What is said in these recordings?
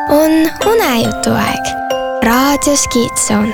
on unejutuaeg raadios Kiitsoon.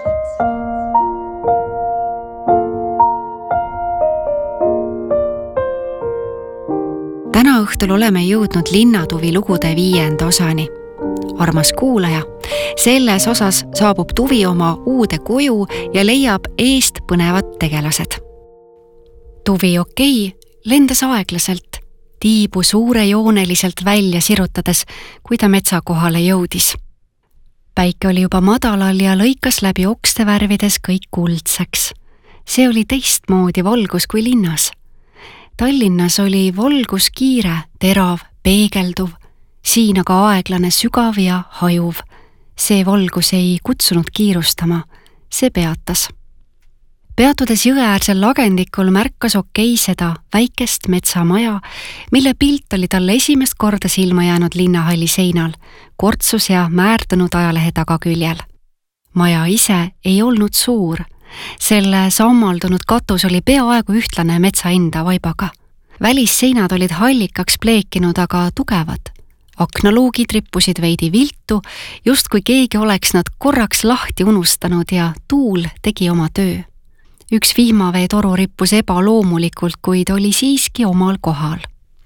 Täna õhtul oleme jõudnud Linnatuvi lugude 5. osani. Armas kuulaja, selles osas saabub Tuvi oma uude koju ja leiab eest põnevad tegelased. Tuvi okei lendas aeglaselt, tiibu suurejooneliselt välja sirutades, kui ta metsa kohale jõudis. Päike oli juba madalal ja lõikas läbi okste värvides kõik kuldseks. See oli teistmoodi valgus kui linnas. Tallinnas oli valgus kiire, terav, peegelduv, siin aga aeglane, sügav ja hajuv. See valgus ei kutsunud kiirustama, see peatas. Peatudes jõeäärsel lagendikul märkas okei seda väikest metsamaja, mille pilt oli talle esimest korda silma jäänud linnahalli seinal, kortsus ja määrdunud ajalehe tagaküljel. Maja ise ei olnud suur. Selle sammaldunud katus oli peaaegu ühtlane metsa enda vaibaga. Välisseinad olid hallikaks pleekinud, aga tugevad. Aknaluugid rippusid veidi viltu, just kui keegi oleks nad korraks lahti unustanud ja tuul tegi oma töö. Üks vihmaveetoru rippus ebaloomulikult, kuid oli siiski omal kohal.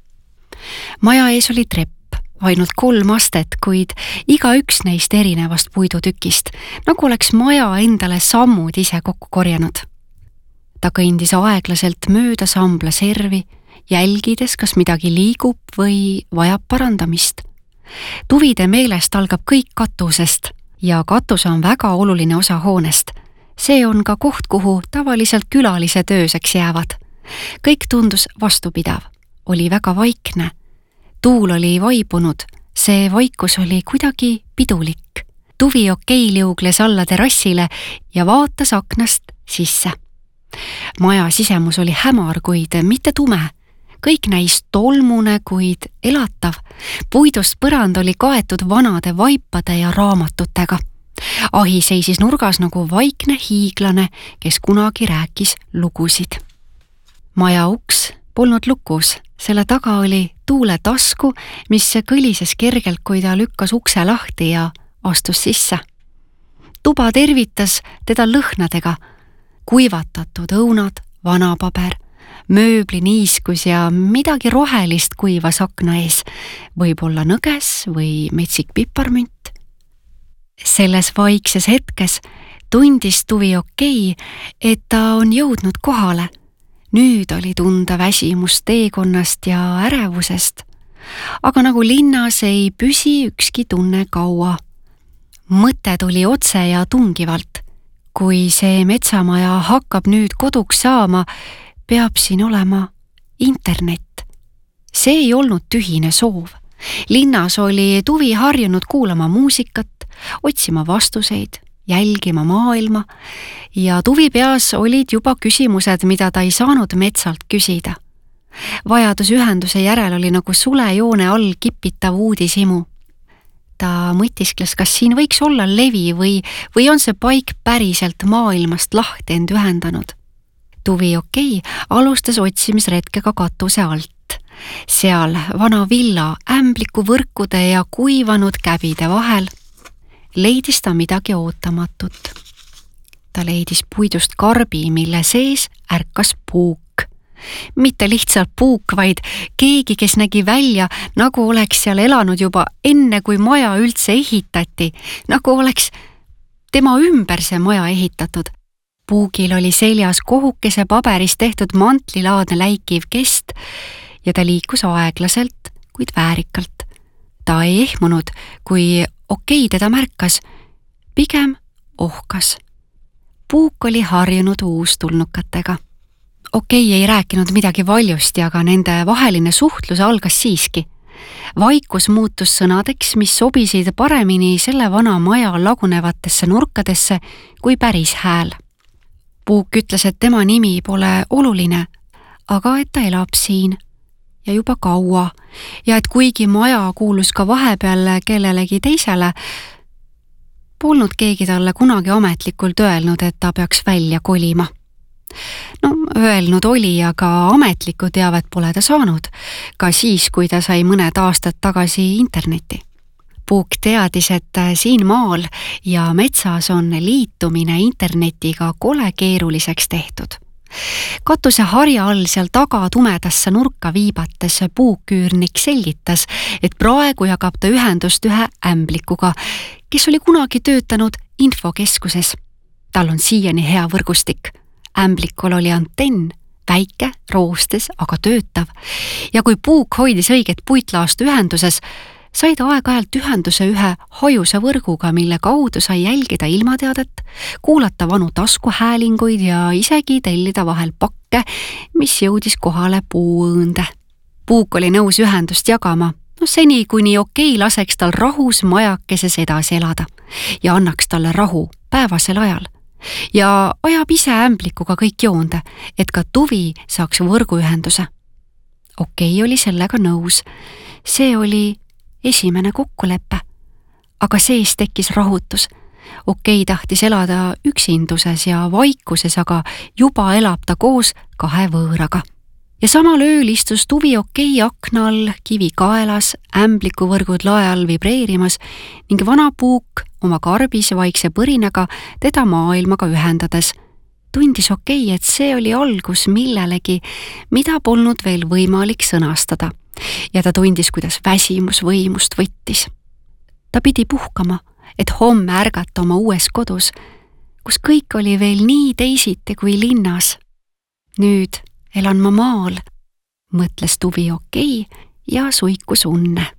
Maja ees oli trepp. Ainult 3 astet, kuid iga üks neist erinevast puidutükist, nagu oleks maja endale sammud ise kokku korjanud. Ta kõndis aeglaselt mööda sambla servi, jälgides, kas midagi liigub või vajab parandamist. Tuvide meelest algab kõik katusest ja katus on väga oluline osa hoonest. See on ka koht, kuhu tavaliselt külalise tööseks jäävad. Kõik tundus vastupidav, oli väga vaikne. Tuul oli vaibunud, see vaikus oli kuidagi pidulik. Tuvi okei liugles alla terrassile ja vaatas aknast sisse. Maja sisemus oli hämar, kuid mitte tume. Kõik näis tolmune, kuid elatav. Puidust põrand oli kaetud vanade vaipade ja raamatutega. Ahi seisis nurgas nagu vaikne hiiglane, kes kunagi rääkis lugusid. Maja uks polnud lukus. Selle taga oli tuule tasku, mis kõlises kergelt, kui ta lükkas ukse lahti ja astus sisse. Tuba tervitas teda lõhnadega. Kuivatatud õunad, vanapaber, mööbli niiskus ja midagi rohelist kuivas akna ees. Võib-olla nõges või metsik piparmünt. Selles vaikses hetkes tundis Tuvi okei, et ta on jõudnud kohale. Nüüd oli tunda väsimus teekonnast ja ärevusest. Aga nagu linnas ei püsi ükski tunne kaua. Mõte tuli otse ja tungivalt. Kui see metsamaja hakkab nüüd koduks saama, peab siin olema internet. See ei olnud tühine soov. Linnas oli Tuvi harjunud kuulama muusikat, otsima vastuseid, jälgima maailma ja Tuvi peas olid juba küsimused, mida ta ei saanud metsalt küsida. Vajadus ühenduse järel oli nagu sulejoone all kipitav uudishimu. Ta mõtiskles, kas siin võiks olla levi või on see paik päriselt maailmast lahti end ühendanud. Tuvi okei alustas otsimisretkega katuse alt. Seal vana villa ämbliku võrkude ja kuivanud käbide vahel leidis ta midagi ootamatut. Ta leidis puidust karbi, mille sees ärkas puuk. Mitte lihtsalt puuk, vaid keegi, kes nägi välja, nagu oleks seal elanud juba enne, kui maja üldse ehitati, nagu oleks tema ümber see maja ehitatud. Puugil oli seljas kohukese paberist tehtud mantlilaadne läikiv kest ja ta liikus aeglaselt, kuid väärikalt. Ta ei ehmunud, kui okei teda märkas, pigem ohkas. Puuk oli harjunud uustulnukatega. Okei ei rääkinud midagi valjusti, aga nende vaheline suhtlus algas siiski. Vaikus muutus sõnadeks, mis sobisid paremini selle vana maja lagunevatesse nurkadesse kui päris hääl. Puuk ütles, et tema nimi pole oluline, aga et ta elab siin ja juba kaua ja et kuigi maja kuulus ka vahepeal kellelegi teisele, polnud keegi talle kunagi ametlikult öelnud, et ta peaks välja kolima. No, öelnud oli, aga ametlikku teavet pole ta saanud, ka siis, kui ta sai mõned aastad tagasi interneti. Puuk teadis, et siin maal ja metsas on liitumine internetiga kole keeruliseks tehtud. Katuse harja all seal taga tumedasse nurka viibates puuküürnik selgitas, et praegu jagab ta ühendust ühe ämblikuga, kes oli kunagi töötanud infokeskuses. Tal on siiani hea võrgustik. Ämblikul oli antenn, väike, roostes, aga töötav. Ja kui Puuk hoidis õiget puitlaastu ühenduses, sai ta aeg-ajalt ühenduse ühe hajusa võrguga, mille kaudu sai jälgida ilmateadet, kuulata vanu taskuhäälinguid ja isegi tellida vahel pakke, mis jõudis kohale puuõõnde. Puuk oli nõus ühendust jagama, seni kuni Okei laseks tal rahus majakeses edasi elada ja annaks talle rahu päevasel ajal. Ja ajab ise ämblikuga kõik joonde, et ka Tuvi saaks võrguühenduse. Okei oli sellega nõus. See oli esimene kokkulepe, aga sees tekkis rahutus. Okei tahtis elada üksinduses ja vaikuses, aga juba elab ta koos 2 võõraga. Ja samal ööl istus Tuvi Okei akna all, kivi kaelas, ämbliku võrgud lae all vibreerimas ning vana Puuk oma karbis vaikse põrinaga teda maailmaga ühendades. Tundis Okei, et see oli algus millelegi, mida polnud veel võimalik sõnastada. Ja ta tundis, kuidas väsimus võimust võttis. Ta pidi puhkama, et homme ärgata oma uues kodus, kus kõik oli veel nii teisiti kui linnas. Nüüd elan ma maal, mõtles Tuvi Okei ja suikus unne.